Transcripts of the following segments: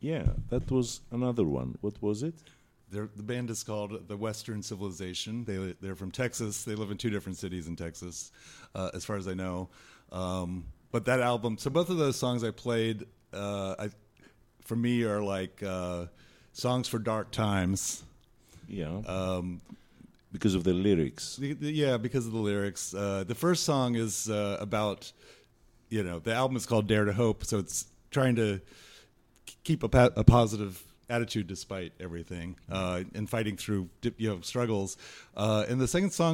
Yeah, that was another one. What was it? The band is called The Western Civilization. They're from Texas. They live in 2 different cities in Texas, as far as I know. But that album, so both of those songs I played, for me are like songs for dark times. Yeah. Because of the lyrics. Yeah, because of the lyrics. The first song is about, the album is called Dare to Hope, so it's trying to keep a positive attitude despite everything, and fighting through struggles. And the second song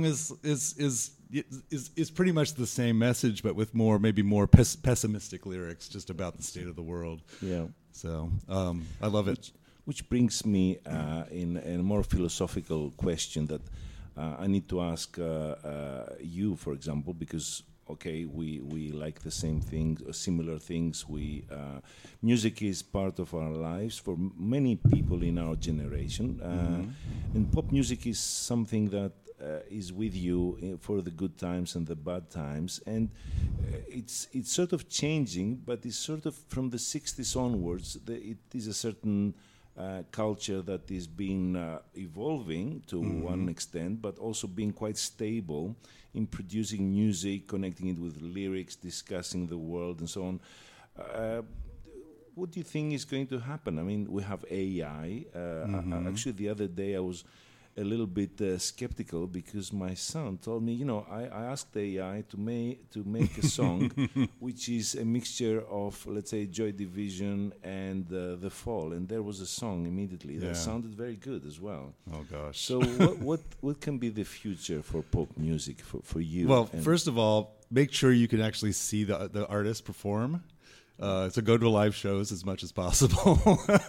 is pretty much the same message, but with maybe more pessimistic lyrics, just about the state of the world. Yeah. So I love it. Which brings me in a more philosophical question that I need to ask you, for example, because we like the same things, similar things. Music is part of our lives for many people in our generation, and pop music is something that is with you for the good times and the bad times, and it's sort of changing, but it's sort of from the 60s onwards. It is a certain culture that is being evolving to one extent, but also being quite stable in producing music, connecting it with lyrics, discussing the world, and so on. What do you think is going to happen? I mean, we have AI. Actually, the other day I was a little bit skeptical because my son told me, I asked the AI to make a song which is a mixture of, let's say, Joy Division and The Fall, and there was a song immediately that sounded very good as well. Oh gosh! So what can be the future for pop music for you? Well, first of all, make sure you can actually see the artist perform. So go to live shows as much as possible.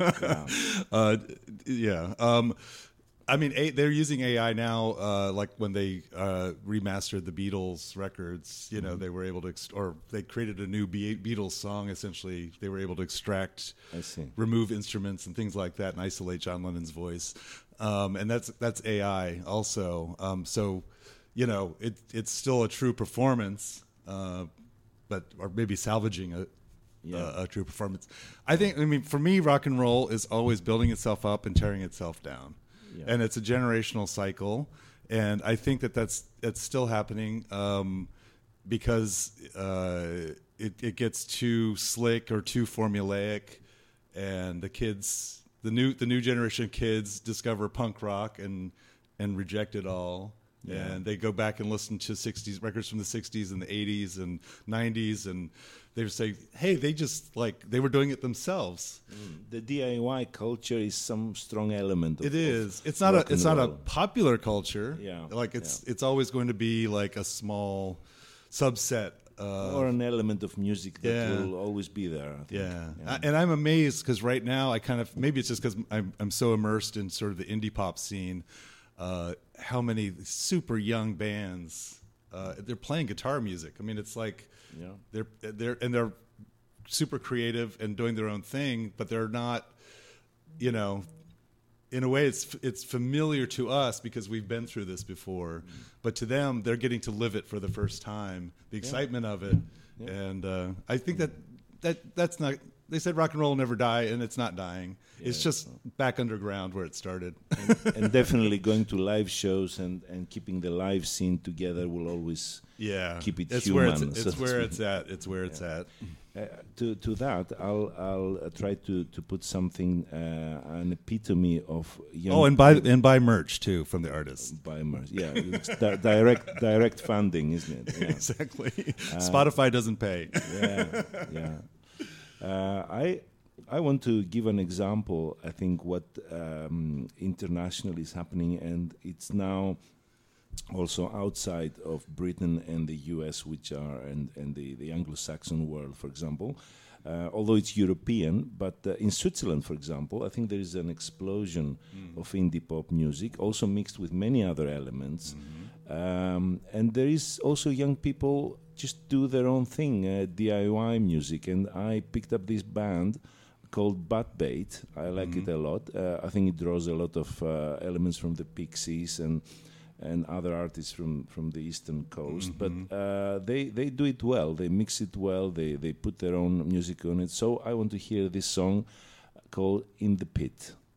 I mean, they're using AI now. Like when they remastered the Beatles records, they were able to, or they created a new Beatles song. Essentially, they were able to extract, remove instruments and things like that, and isolate John Lennon's voice. And that's AI also. So, it's still a true performance, or maybe salvaging a true performance. I mean, for me, rock and roll is always building itself up and tearing itself down. Yeah. And it's a generational cycle, and I think that's still happening because it gets too slick or too formulaic, and the new generation of kids discover punk rock and reject it all. Yeah. And they go back and listen to records from the 60s and the 80s and 90s, and they say, hey, they were doing it themselves. The DIY culture is some strong element of it is. It's not a popular culture. Yeah. It's always going to be like a small subset or an element of music that will always be there. I think. Yeah. And I'm amazed because right now maybe it's just because I'm so immersed in sort of the indie pop scene. How many super young bands they're playing guitar music. I mean, it's like they're super creative and doing their own thing, but they're not, in a way it's familiar to us because we've been through this before, but to them they're getting to live it for the first time, the excitement of it. And I think that's not. They said rock and roll will never die, and it's not dying. It's just back underground where it started. And definitely going to live shows and keeping the live scene together will always keep it human. It's where it's at. It's where it's at. To that, I'll try to put something, an epitome of young. Oh, and buy merch too from the artists. Buy merch, it's direct funding, isn't it? Yeah. Exactly. Spotify doesn't pay. I want to give an example. I think what internationally is happening, and it's now also outside of Britain and the US, which are and the Anglo-Saxon world, for example. Although it's European, but in Switzerland, for example, I think there is an explosion of indie pop music, also mixed with many other elements. And there is also young people just do their own thing, DIY music. And I picked up this band called Buttbait. I like it a lot. I think it draws a lot of elements from the Pixies and other artists from the Eastern Coast. But they do it well. They mix it well. They put their own music on it. So I want to hear this song called In the Pit.